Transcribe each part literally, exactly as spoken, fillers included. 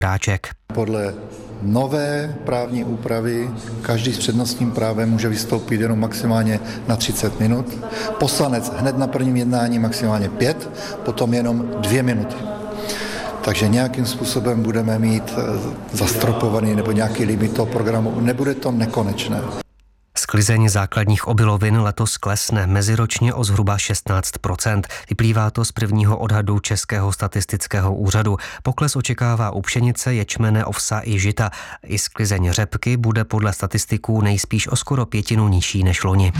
Ráček. Podle nové právní úpravy každý s přednostním právem může vystoupit jenom maximálně na třicet minut. Poslanec hned na prvním jednání maximálně pět, potom jenom dvě minuty. Takže nějakým způsobem budeme mít zastropovaný nebo nějaký limit toho programu. Nebude to nekonečné. Sklizeň základních obilovin letos klesne meziročně o zhruba šestnáct procent. Vyplývá to z prvního odhadu Českého statistického úřadu. Pokles očekává u pšenice, ječmene, ovsa i žita. I sklizeň řepky bude podle statistiků nejspíš o skoro pětinu nižší než loni.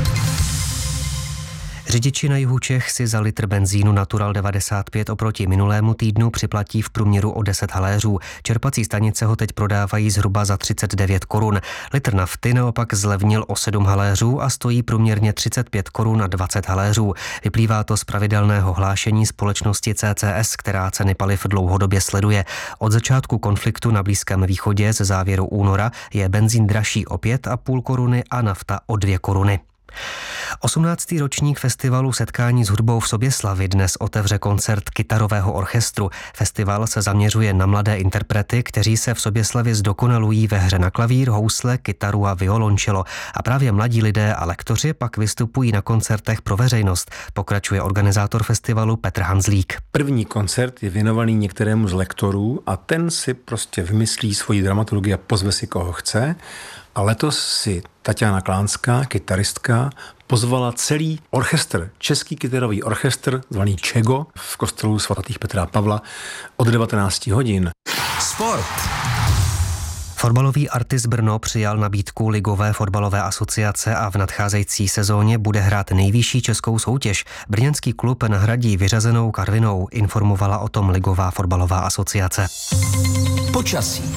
Řidiči na jihu Čech si za litr benzínu Natural devadesát pět oproti minulému týdnu připlatí v průměru o deset haléřů. Čerpací stanice ho teď prodávají zhruba za třicet devět korun. Litr nafty naopak zlevnil o sedm haléřů a stojí průměrně třicet pět korun a dvacet haléřů. Vyplývá to z pravidelného hlášení společnosti C C S, která ceny paliv dlouhodobě sleduje. Od začátku konfliktu na Blízkém východě ze závěru února je benzín dražší o pět a půl koruny a nafta o dvě koruny. osmnáctý ročník festivalu Setkání s hudbou v Soběslavi dnes otevře koncert kytarového orchestru. Festival se zaměřuje na mladé interprety, kteří se v Soběslavě zdokonalují ve hře na klavír, housle, kytaru a violončelo. A právě mladí lidé a lektoři pak vystupují na koncertech pro veřejnost, pokračuje organizátor festivalu Petr Hanzlík. První koncert je věnovaný některému z lektorů a ten si prostě vymyslí svoji dramaturgii a pozve si koho chce. A letos si Tatiana Klánská, kytaristka, pozvala celý orchestr, český kytarový orchestr, zvaný Čego, v kostelu svatých Petra a Pavla od devatenáct hodin. Sport. Fotbalový Artis Brno přijal nabídku Ligové fotbalové asociace a v nadcházející sezóně bude hrát nejvyšší českou soutěž. Brněnský klub nahradí vyřazenou Karvinou, informovala o tom Ligová fotbalová asociace. Počasí.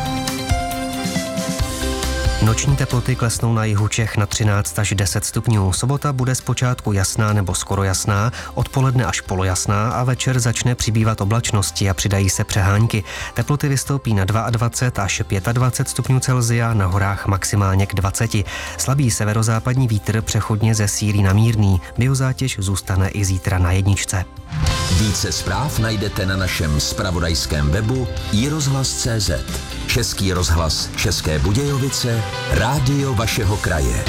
Noční teploty klesnou na jihu Čech na třináct až deset stupňů. Sobota bude zpočátku jasná nebo skoro jasná, odpoledne až polojasná a večer začne přibývat oblačnosti a přidají se přehánky. Teploty vystoupí na dvacet dva až dvacet pět stupňů Celsia, na horách maximálně k dvaceti. Slabý severozápadní vítr přechodně zesílí na mírný. Biozátěž zůstane i zítra na jedničce. Více zpráv najdete na našem zpravodajském webu i rozhlas tečka cé zet. Český rozhlas České Budějovice, rádio vašeho kraje.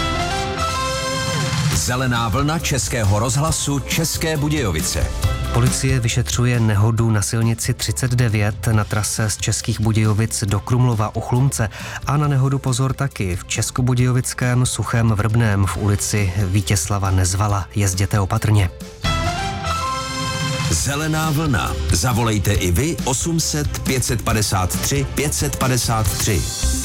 Zelená vlna Českého rozhlasu České Budějovice. Policie vyšetřuje nehodu na silnici třicet devět na trase z Českých Budějovic do Krumlova u Chlumce a na nehodu pozor taky v Českobudějovickém Suchém Vrbném v ulici Vítězslava Nezvala. Jezděte opatrně. Zelená vlna. Zavolejte i vy osm set pět set padesát tři pět set padesát tři.